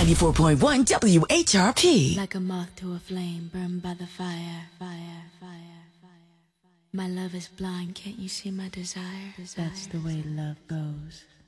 94.1 WHRP. Like a moth to a flame, burned by the fire, fire, fire, fire. My love is blind, can't you see my desire? That's the way love goes.